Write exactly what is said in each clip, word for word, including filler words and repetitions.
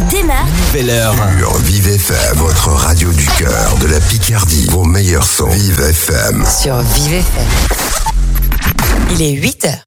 démarre. Nouvelle heure. Sur Vive F M, votre radio du cœur de la Picardie. Vos meilleurs sons. Vive F M. Sur Vive F M. Il est huit heures.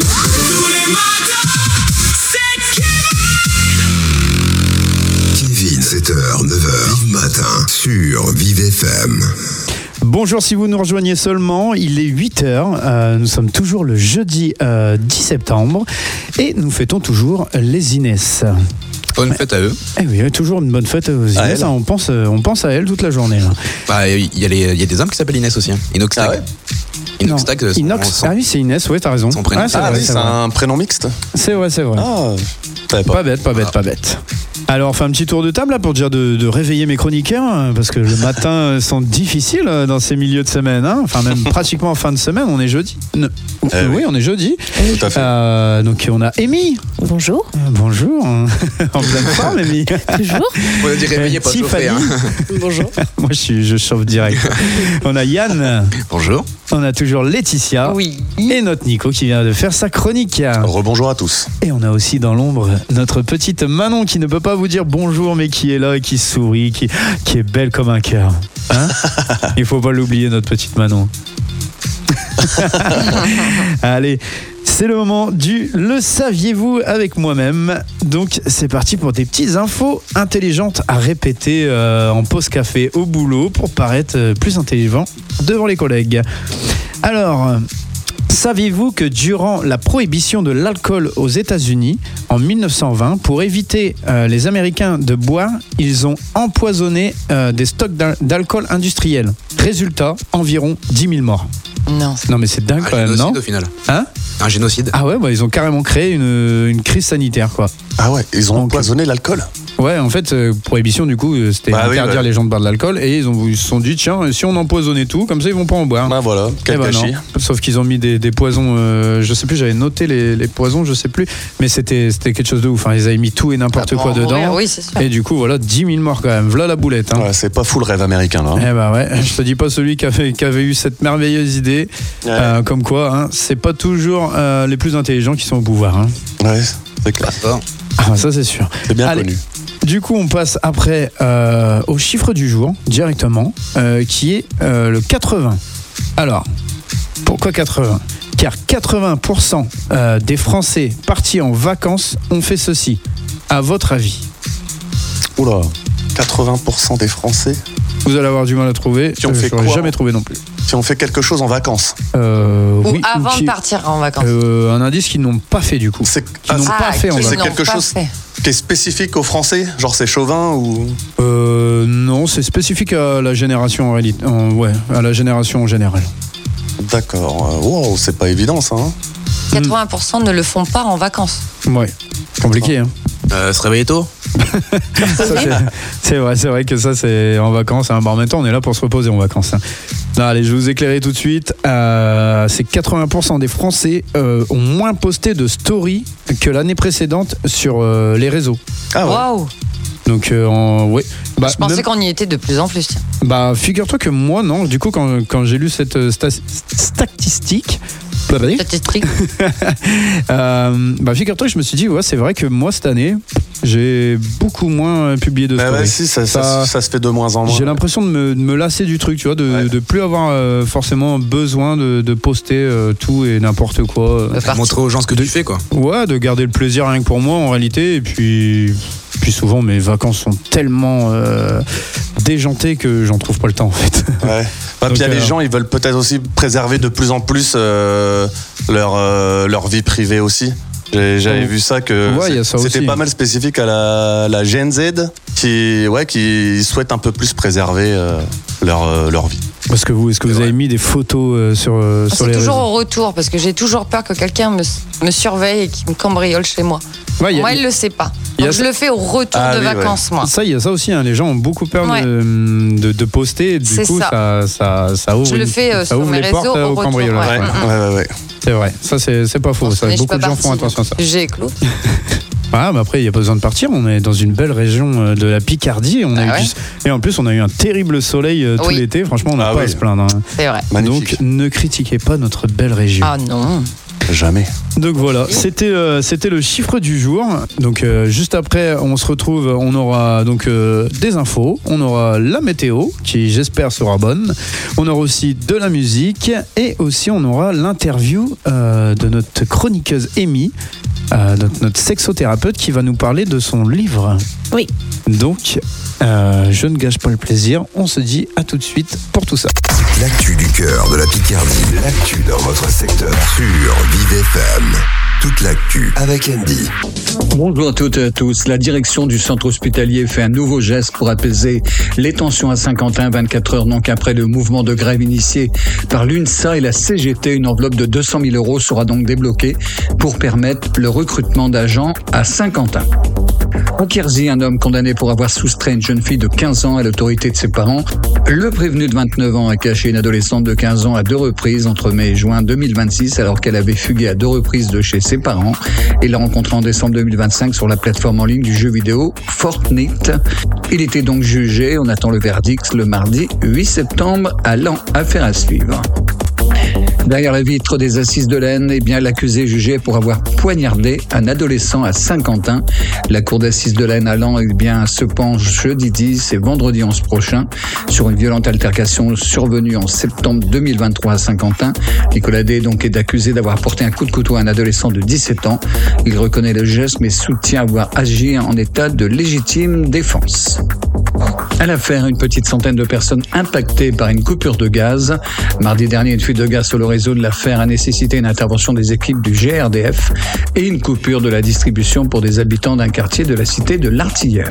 Kevin, sept heures, neuf heures, Vive Matin, sur Vive F M. Bonjour, si vous nous rejoignez seulement, il est huit heures, euh, nous sommes toujours le jeudi euh, dix septembre et nous fêtons toujours les Inès. Bonne fête à eux. Eh oui, toujours une bonne fête aux Inès, hein, on, pense, on pense à elles toute la journée. Là. Bah, il y, y a des hommes qui s'appellent Inès aussi. Hein. Inoxtag. Ah ouais Inoxtag, son, Inox. son, Ah oui, c'est Inès, ouais, t'as raison. Son prénom. Ah, c'est Ah vrai, oui, c'est c'est vrai. un prénom mixte. C'est vrai, c'est vrai. Ah, pas. Pas bête, pas bête, Ah. pas bête. Alors, on fait un petit tour de table là pour dire de, de réveiller mes chroniqueurs, hein, parce que le matin sont difficiles euh, dans ces milieux de semaine, hein. Enfin même pratiquement en fin de semaine, on est jeudi. Ne- Eh oui, oui. on est jeudi. Tout à fait. Euh, donc on a Amy. Bonjour. Euh, bonjour. En pleine forme, Amy. Toujours. On dit réveiller, pas Tiffany. chauffer. Hein. Bonjour. Moi, je, suis, je chauffe direct. On a Yann. Bonjour. On a toujours Laetitia. Oui. Et notre Nico qui vient de faire sa chronique. Rebonjour à tous. Et on a aussi dans l'ombre notre petite Manon qui ne peut pas vous dire bonjour mais qui est là et qui sourit, qui, qui est belle comme un cœur. Hein? Il faut pas l'oublier, notre petite Manon. Allez, c'est le moment du Le saviez-vous avec moi-même. Donc c'est parti pour des petites infos intelligentes à répéter euh, en pause café au boulot pour paraître euh, plus intelligent devant les collègues. Alors... Saviez-vous que durant la prohibition de l'alcool aux États-Unis en mille neuf cent vingt, pour éviter euh, les Américains de boire, ils ont empoisonné euh, des stocks d'al- d'alcool industriel. Résultat, environ dix mille morts. Non. Non mais c'est dingue Un quand même, non? génocide au final. Hein? Un génocide. Ah ouais, bah, ils ont carrément créé une, une crise sanitaire, quoi. Ah ouais, ils ont Donc, empoisonné l'alcool. Ouais, en fait, euh, prohibition, du coup, euh, c'était Bah oui, interdire ouais. les gens de boire de l'alcool et ils, ont, ils se sont dit, tiens, si on empoisonnait tout, comme ça ils vont pas en boire. Ah voilà, quel Eh ben gâchis. non. Sauf qu'ils ont mis des, des poisons, euh, je sais plus, j'avais noté les, les poisons, je sais plus, mais c'était, c'était quelque chose de ouf. Hein. Ils avaient mis tout et n'importe Ah, pour quoi en dedans. mourir, oui, c'est sûr. Et du coup, voilà, dix mille morts quand même. Voilà la boulette. Hein. Ouais, c'est pas fou le rêve américain là. hein. Eh ben ouais, je te dis pas celui qui avait, qui avait eu cette merveilleuse idée, Ouais, euh, comme quoi, hein, c'est pas toujours euh, les plus intelligents qui sont au pouvoir. Hein. ouais, c'est clair. Pas fort. Ah, ça c'est sûr. C'est bien Allez. connu. Du coup, on passe après euh, au chiffre du jour, directement, euh, qui est euh, le quatre-vingts. Alors, pourquoi quatre-vingts? Car quatre-vingts pour cent euh, des Français partis en vacances ont fait ceci. À votre avis? Oula, quatre-vingts pour cent des Français. Vous allez avoir du mal à trouver. Qui ont Euh, fait j'aurais quoi, jamais hein trouvé non plus. Si on fait quelque chose en vacances. Euh, Ou oui, avant qui- de partir en vacances. euh, un indice qu'ils n'ont pas fait du coup. C'est Qui ah, n'ont c'est- pas fait en qu'ils c'est n'ont quelque pas chose- fait. qui est spécifique aux Français. Genre c'est chauvin ou. Euh, non, c'est spécifique à la génération en réalité. En- ouais, à la génération en général. D'accord. Wow, c'est pas évident ça. Hein. quatre-vingts pour cent ne le font pas en vacances. Ouais, compliqué. Hein. Euh, se réveiller tôt. Ça, c'est, c'est vrai, c'est vrai que ça c'est en vacances. Hein. Bon, en même temps, on est là pour se reposer en vacances. Hein. Non, allez, je vais vous éclairer tout de suite. Euh, c'est quatre-vingts pour cent des Français euh, ont moins posté de stories que l'année précédente sur euh, les réseaux. Ah ouais. Waouh. Donc, euh, en- ouais. Bah, Je pensais même- qu'on y était de plus en plus. tiens. bah, figure-toi que moi, non. Du coup, quand, quand j'ai lu cette euh, sta- statistique, Statistique. euh, bah, figure-toi que je me suis dit, ouais, c'est vrai que moi, cette année, j'ai beaucoup moins publié de Bah stories. ouais, si, ça, ça, Ça- ça se fait de moins en moins. J'ai l'impression de me, de me lasser du truc, tu vois, de, Ouais. de plus avoir euh, forcément besoin de, de poster euh, tout et n'importe quoi. De partir. Montrer aux gens ce que tu fais, quoi. Ouais, de garder le plaisir rien que pour moi en réalité. Et puis, puis souvent, mes vacances sont tellement euh, déjantées que j'en trouve pas le temps en fait. Ouais. Bah, Donc, puis il y a les euh, gens, ils veulent peut-être aussi préserver de plus en plus euh, leur, euh, leur vie privée aussi. J'ai- J'avais Ouais. vu ça que Ouais, il y a c'est- ça c'était aussi. pas mal spécifique à la, la Gen Z qui, ouais, qui souhaite un peu plus préserver euh, leur, euh, leur vie. Parce que vous, est-ce que vous C'est avez vrai. mis des photos euh, sur, euh, sur C'est les toujours réseaux? au retour parce que j'ai toujours peur que quelqu'un me, me surveille et qu'il me cambriole chez moi. Ouais, il y a- Moi, il le sait pas. il y a Donc, je ça- le fais au retour Ah de oui, ouais. vacances, moi. Ça, il y a ça aussi. Hein. Les gens ont beaucoup peur Ouais. de, de, de poster. Et du C'est coup, ça. ça. Ça, ça ouvre, Je le une- fais, euh, ça sur ouvre mes les réseaux portes euh, au au retour, cambriolage. ouais. Ouais, ouais. ouais, ouais, ouais. C'est vrai. Ça, c'est, c'est pas faux. Bon, Ça, je suis beaucoup de pas gens font partie, attention à ça. J'ai éclos. Ah, mais après, il n'y a pas besoin de partir. On est dans une belle région euh, de la Picardie. On a Ah eu ouais. du- Et en plus, on a eu un terrible soleil euh, tout Oui. l'été. Franchement, on n'a Ah pas oui. à se plaindre. Hein. C'est vrai. Magnifique. Donc, ne critiquez pas notre belle région. Ah non. Jamais. Donc voilà, c'était euh, c'était le chiffre du jour. Donc euh, juste après, on se retrouve, on aura donc euh, des infos, on aura la météo qui j'espère sera bonne. On aura aussi de la musique et aussi on aura l'interview euh, de notre chroniqueuse Amy, euh, notre, notre sexothérapeute qui va nous parler de son livre. Oui. Donc euh, je ne gâche pas le plaisir. On se dit à tout de suite pour tout ça. L'actu du cœur de la Picardie, l'actu dans votre secteur sur Vive F M. Toute l'actu avec Andy. Bonjour à toutes et à tous. La direction du centre hospitalier fait un nouveau geste pour apaiser les tensions à Saint-Quentin. vingt-quatre heures donc après le mouvement de grève initié par l'UNSA et la C G T. Une enveloppe de deux cent mille euros sera donc débloquée pour permettre le recrutement d'agents à Saint-Quentin. À Quierzy, un homme condamné pour avoir soustrait une jeune fille de quinze ans à l'autorité de ses parents. Le prévenu de vingt-neuf ans a caché une adolescente de quinze ans à deux reprises entre mai et juin deux mille vingt-six alors qu'elle avait fugué à deux reprises de chez ses parents. Il l'a rencontrée en décembre deux mille vingt-cinq sur la plateforme en ligne du jeu vidéo Fortnite. Il était donc jugé. On attend le verdict le mardi huit septembre à Laon. Affaire à suivre. Derrière la vitre des assises de l'Aisne, eh bien, l'accusé jugé pour avoir poignardé un adolescent à Saint-Quentin. La cour d'assises de l'Aisne à Laon, eh bien, se penche jeudi dix et vendredi onze prochain sur une violente altercation survenue en septembre deux mille vingt-trois à Saint-Quentin. Nicolas D donc est accusé d'avoir porté un coup de couteau à un adolescent de dix-sept ans. Il reconnaît le geste mais soutient avoir agi en état de légitime défense. À l'affaire, une petite centaine de personnes impactées par une coupure de gaz. Mardi dernier, une fuite de gaz sur le réseau de l'affaire a nécessité une intervention des équipes du G R D F et une coupure de la distribution pour des habitants d'un quartier de la cité de l'Artilleur.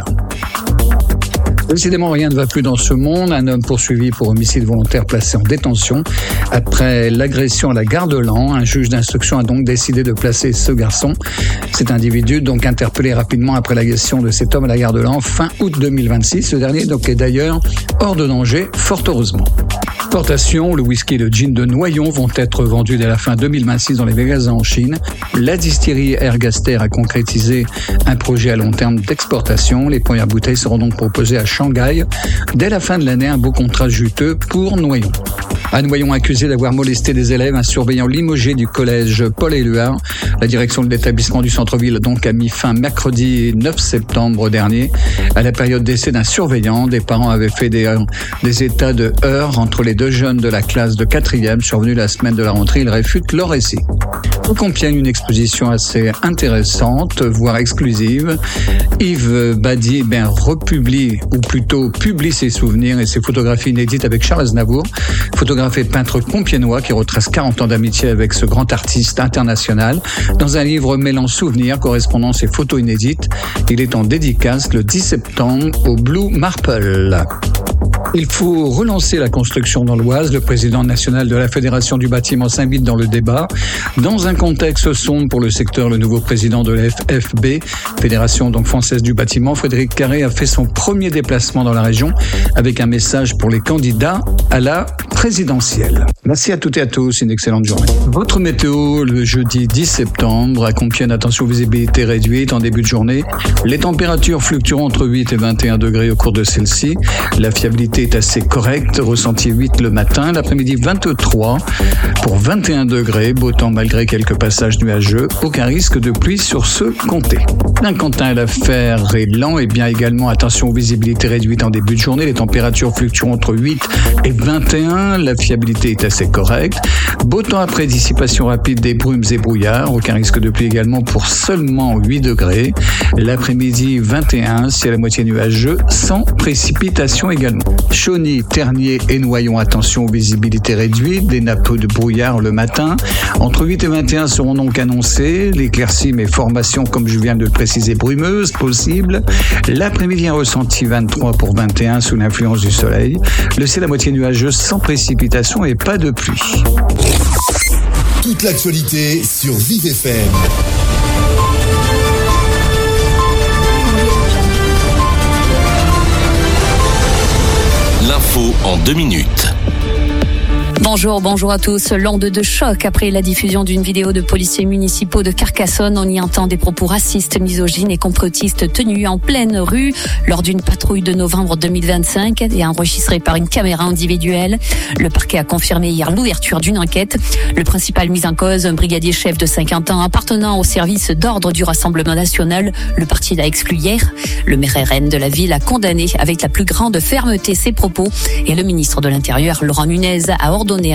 Décidément, rien ne va plus dans ce monde. Un homme poursuivi pour homicide volontaire placé en détention. Après l'agression à la gare de Laon, un juge d'instruction a donc décidé de placer ce garçon, cet individu, donc interpellé rapidement après l'agression de cet homme à la gare de Laon fin août deux mille vingt-six. Ce dernier donc est d'ailleurs hors de danger, fort heureusement. Exportation, le whisky et le gin de Noyon vont être vendus dès la fin deux mille vingt-six dans les magasins en Chine. La distillerie Ergaster a concrétisé un projet à long terme d'exportation. Les premières bouteilles seront donc proposées à Shanghai. Dès la fin de l'année, un beau contrat juteux pour Noyon. À Noyon, accusé d'avoir molesté des élèves, un surveillant limogé du collège Paul Éluard. La direction de l'établissement du centre-ville donc a mis fin mercredi neuf septembre dernier à la période d'essai d'un surveillant. Des parents avaient fait des, des états de heurts entre les deux jeunes de la classe de quatrième survenus la semaine de la rentrée. Ils réfutent leur récit. Au Compiègne, une exposition assez intéressante, voire exclusive. Yves Badi ben, republie, ou plutôt publie ses souvenirs et ses photographies inédites avec Charles Aznavour, photographe et peintre compiègnois qui retrace quarante ans d'amitié avec ce grand artiste international. Dans un livre mêlant souvenirs, correspondances et photos inédites, il est en dédicace le dix septembre au Blue Marple. Il faut relancer la construction dans l'Oise. Le président national de la Fédération du bâtiment s'invite dans le débat. Dans un contexte sombre pour le secteur, le nouveau président de la F F B, Fédération donc française du bâtiment, Frédéric Carré, a fait son premier déplacement dans la région avec un message pour les candidats à la présidentielle. Merci à toutes et à tous, une excellente journée. Votre météo le jeudi dix septembre à Compiègne, attention, visibilité réduite en début de journée. Les températures fluctueront entre huit et vingt et un degrés au cours de celle-ci. La fiabilité est assez correcte, ressenti huit le matin, l'après-midi vingt-trois pour vingt et un degrés, beau temps malgré quelques passages nuageux, aucun risque de pluie sur ce comté. Saint-Quentin à l'affaire est lent et bien également attention, visibilité réduite en début de journée, les températures fluctueront entre huit et vingt et un, la fiabilité est assez correcte, beau temps après dissipation rapide des brumes et brouillards, aucun risque de pluie également pour seulement huit degrés, l'après-midi vingt et un, ciel à moitié nuageux, sans précipitation également. Chauny, Ternier et Noyon, attention, visibilité réduite, des nappes de brouillard le matin. Entre huit et vingt et un seront donc annoncées. L'éclaircie, mais formation, comme je viens de le préciser, brumeuse, possible. L'après-midi, un ressenti vingt-trois pour vingt et un sous l'influence du soleil. Le ciel à moitié nuageux, sans précipitation et pas de pluie. Toute l'actualité sur Vive F M. L'info en deux minutes. Bonjour. Bonjour, bonjour à tous. L'onde de choc après la diffusion d'une vidéo de policiers municipaux de Carcassonne. On y entend des propos racistes, misogynes et complotistes tenus en pleine rue lors d'une patrouille de novembre deux mille vingt-cinq et enregistrée par une caméra individuelle. Le parquet a confirmé hier l'ouverture d'une enquête. Le principal mis en cause, un brigadier chef de cinquante ans appartenant au service d'ordre du Rassemblement national. Le parti l'a exclu hier. Le maire R N de la ville a condamné avec la plus grande fermeté ses propos et le ministre de l'Intérieur, Laurent Nunez, a ordonné